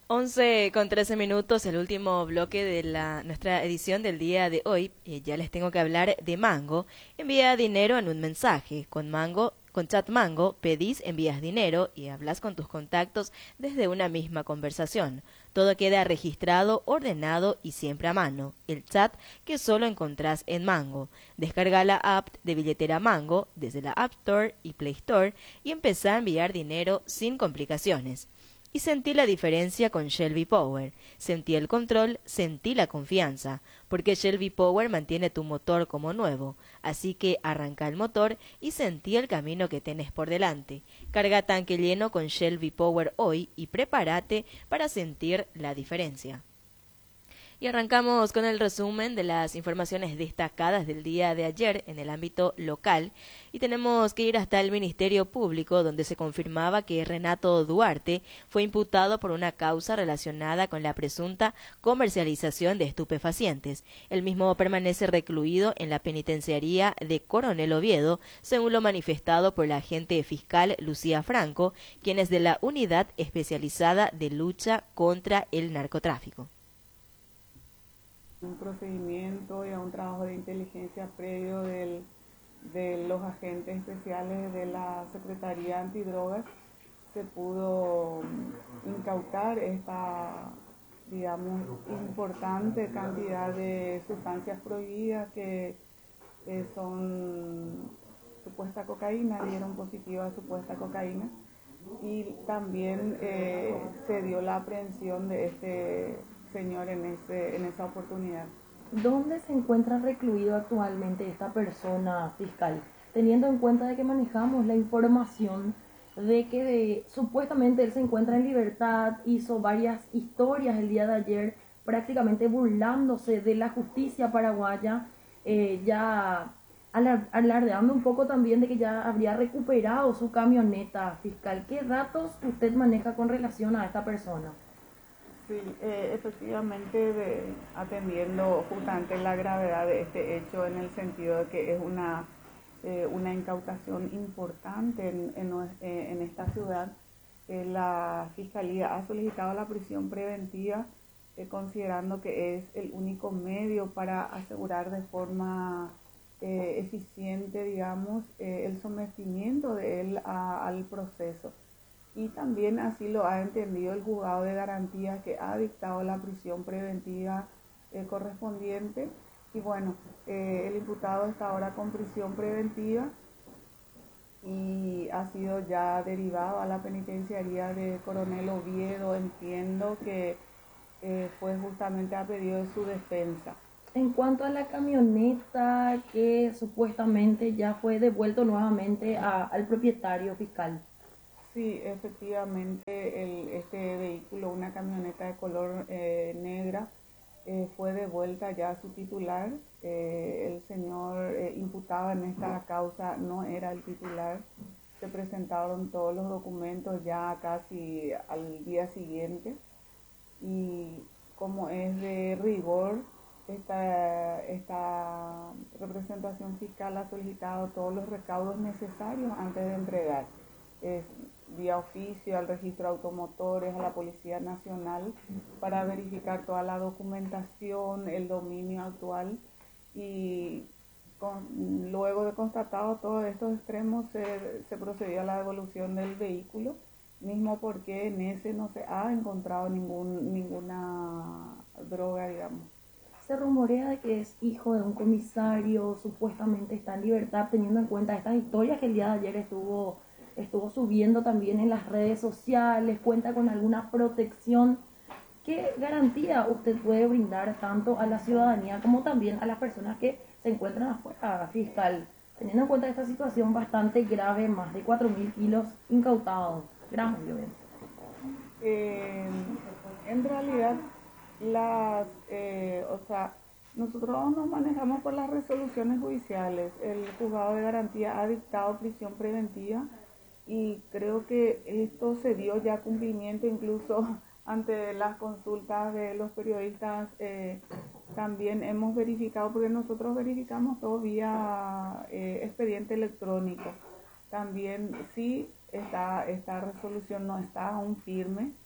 11:13, el último bloque de nuestra edición del día de hoy. Ya les tengo que hablar de Mango. Envía dinero en un mensaje. Con Chat Mango, pedís, envías dinero y hablas con tus contactos desde una misma conversación. Todo queda registrado, ordenado y siempre a mano. El chat que solo encontrás en Mango. Descarga la app de billetera Mango desde la App Store y Play Store y empezá a enviar dinero sin complicaciones. Y sentí la diferencia con Shelby Power. Sentí el control, sentí la confianza, porque Shelby Power mantiene tu motor como nuevo. Así que arranca el motor y sentí el camino que tenés por delante. Carga tanque lleno con Shelby Power hoy y prepárate para sentir la diferencia. Y arrancamos con el resumen de las informaciones destacadas del día de ayer en el ámbito local y tenemos que ir hasta el Ministerio Público donde se confirmaba que Renato Duarte fue imputado por una causa relacionada con la presunta comercialización de estupefacientes. El mismo permanece recluido en la penitenciaría de Coronel Oviedo, según lo manifestado por la agente fiscal Lucía Franco, quien es de la Unidad Especializada de Lucha contra el Narcotráfico. Un procedimiento y a un trabajo de inteligencia previo de los agentes especiales de la Secretaría Antidrogas se pudo incautar esta, digamos, importante cantidad de sustancias prohibidas que son supuesta cocaína, dieron positiva a supuesta cocaína y también se dio la aprehensión de este señor en esa oportunidad. ¿Dónde se encuentra recluido actualmente esta persona fiscal? Teniendo en cuenta de que manejamos la información de que supuestamente él se encuentra en libertad, hizo varias historias el día de ayer prácticamente burlándose de la justicia paraguaya, ya alardeando un poco también de que ya habría recuperado su camioneta fiscal. ¿Qué datos usted maneja con relación a esta persona? Sí, efectivamente, atendiendo justamente la gravedad de este hecho en el sentido de que es una incautación importante en esta ciudad, la Fiscalía ha solicitado la prisión preventiva considerando que es el único medio para asegurar de forma eficiente, digamos, el sometimiento de él al proceso. Y también así lo ha entendido el juzgado de garantía que ha dictado la prisión preventiva correspondiente. Y bueno, el imputado está ahora con prisión preventiva y ha sido ya derivado a la penitenciaría de Coronel Oviedo. Entiendo que fue justamente a pedido de su defensa. En cuanto a la camioneta que supuestamente ya fue devuelto nuevamente al propietario fiscal. Sí, efectivamente, este vehículo, una camioneta de color negra, fue devuelta ya a su titular. El señor imputado en esta causa no era el titular. Se presentaron todos los documentos ya casi al día siguiente y como es de rigor, esta representación fiscal ha solicitado todos los recaudos necesarios antes de entregar. Vía oficio al registro de automotores, a la Policía Nacional, para verificar toda la documentación, el dominio actual y luego de constatado todos estos extremos se procedió a la devolución del vehículo, mismo porque en ese no se ha encontrado ninguna droga, digamos. Se rumorea de que es hijo de un comisario, supuestamente está en libertad, teniendo en cuenta estas historias que el día de ayer estuvo subiendo también en las redes sociales, cuenta con alguna protección. ¿Qué garantía usted puede brindar tanto a la ciudadanía como también a las personas que se encuentran afuera, fiscal? Teniendo en cuenta esta situación bastante grave, más de 4.000 kilos incautados, gramos, yo veo. En realidad, nosotros nos manejamos por las resoluciones judiciales. El juzgado de garantía ha dictado prisión preventiva y creo que esto se dio ya cumplimiento incluso ante las consultas de los periodistas. También hemos verificado, porque nosotros verificamos todo vía expediente electrónico. También sí, esta resolución no está aún firme,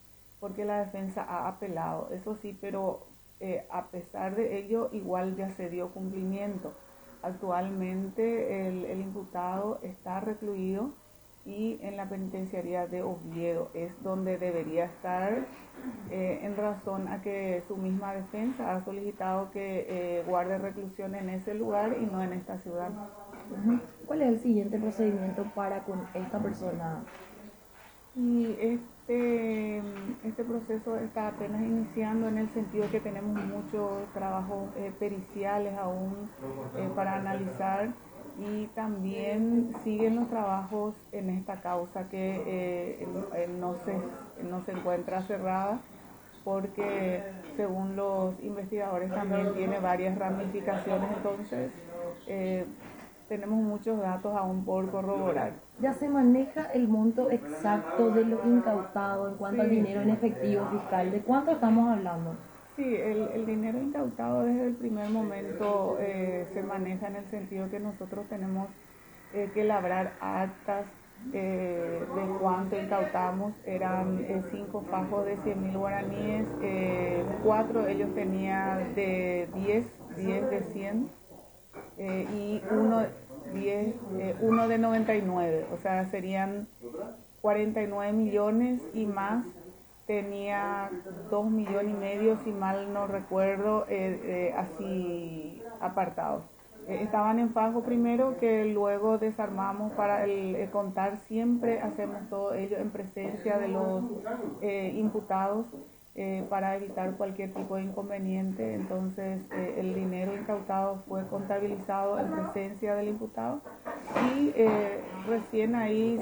porque la defensa ha apelado, eso sí, pero a pesar de ello igual ya se dio cumplimiento. Actualmente el imputado está recluido y en la penitenciaría de Oviedo es donde debería estar, en razón a que su misma defensa ha solicitado que guarde reclusión en ese lugar y no en esta ciudad. ¿Cuál es el siguiente procedimiento para con esta persona? Y este proceso está apenas iniciando, en el sentido que tenemos muchos trabajos periciales aún para analizar, y también siguen los trabajos en esta causa que no se encuentra cerrada, porque según los investigadores también tiene varias ramificaciones. Entonces tenemos muchos datos aún por corroborar. ¿Ya se maneja el monto exacto de lo incautado en cuanto al Sí. dinero en efectivo fiscal? ¿De cuánto estamos hablando? Sí, el dinero incautado desde el primer momento se maneja en el sentido que nosotros tenemos que labrar actas de cuánto incautamos. Eran 5 fajos de 100.000 guaraníes, 4 ellos tenían de 10 de 100, y uno de 99, o sea, serían 49 millones, y más tenía 2,5 millones, si mal no recuerdo, así apartados. Estaban en fajo primero, que luego desarmamos para el contar. Siempre hacemos todo ello en presencia de los imputados, para evitar cualquier tipo de inconveniente. Entonces el dinero incautado fue contabilizado en presencia del imputado, y recién ahí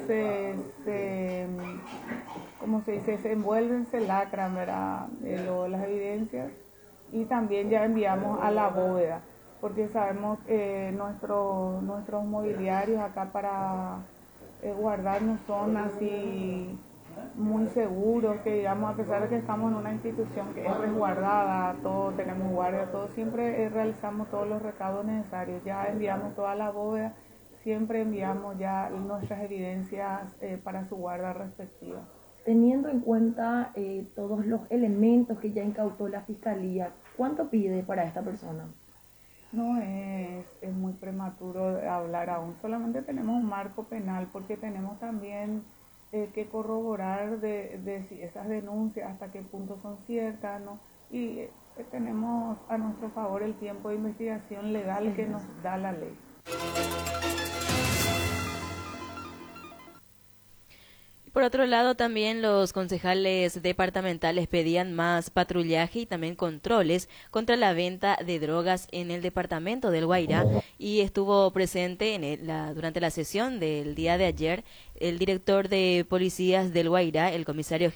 ¿cómo se dice? Se envuelven, se lacran, ¿verdad? Las evidencias, y también ya enviamos a la bóveda, porque sabemos que nuestros mobiliarios acá para guardar no son así muy seguros, que digamos, a pesar de que estamos en una institución que es resguardada, todo tenemos guardia, todo, siempre realizamos todos los recaudos necesarios, ya enviamos toda la bóveda, siempre enviamos ya nuestras evidencias para su guarda respectiva. Teniendo en cuenta todos los elementos que ya incautó la Fiscalía, ¿cuánto pide para esta persona? No es muy prematuro hablar aún, solamente tenemos un marco penal, porque tenemos también que corroborar de si esas denuncias hasta qué punto son ciertas, ¿no? Y tenemos a nuestro favor el tiempo de investigación legal que nos da la ley. Por otro lado, también los concejales departamentales pedían más patrullaje y también controles contra la venta de drogas en el departamento del Guairá, y estuvo presente durante la sesión del día de ayer el director de policías del Guairá, el comisario